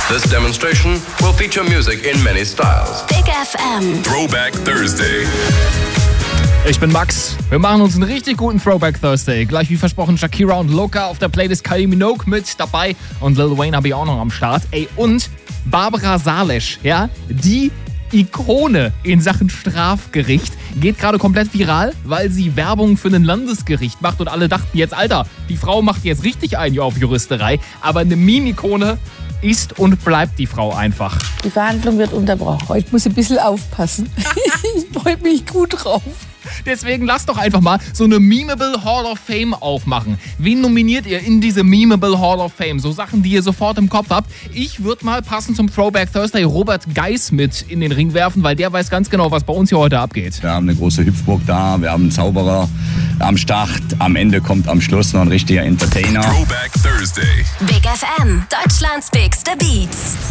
This demonstration will feature music in many styles. Big FM. Throwback Thursday. Ich bin Max. Wir machen uns einen richtig guten Throwback Thursday. Gleich wie versprochen Shakira und Loca auf der Playlist, Kylie Minogue mit dabei und Lil Wayne habe ich auch noch am Start. Und Barbara Salesch, ja, die Ikone in Sachen Strafgericht, geht gerade komplett viral, weil sie Werbung für ein Landesgericht macht und alle dachten jetzt, Alter, die Frau macht jetzt richtig ein Jahr auf Juristerei, aber eine Meme-Ikone ist und bleibt die Frau einfach. Die Verhandlung wird unterbrochen. Ich muss ein bisschen aufpassen. Ich freue mich gut drauf. Deswegen lasst doch einfach mal so eine Memeable Hall of Fame aufmachen. Wen nominiert ihr in diese Memeable Hall of Fame? So Sachen, die ihr sofort im Kopf habt. Ich würde mal passend zum Throwback Thursday Robert Geis mit in den Ring werfen, weil der weiß ganz genau, was bei uns hier heute abgeht. Wir haben eine große Hüpfburg da, wir haben einen Zauberer am Start. Am Ende kommt am Schluss noch ein richtiger Entertainer. Throwback Thursday. Big FM, Deutschlands bigste Beats.